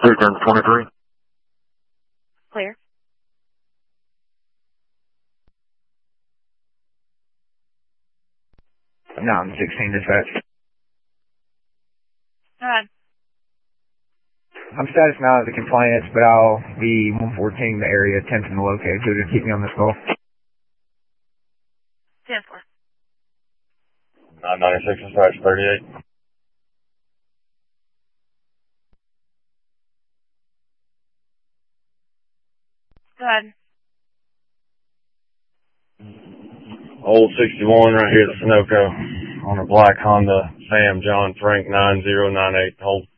Agent 23. Clear. No, I'm 16 dispatch. Go ahead. I'm status now at the compliance, but I'll be 114 the area attempting to locate, so just keep me on this call. 10-4. 996 dispatch 38. Go ahead. Old 61 right here at the Sunoco on a black Honda Sam John Frank 9098. Hold.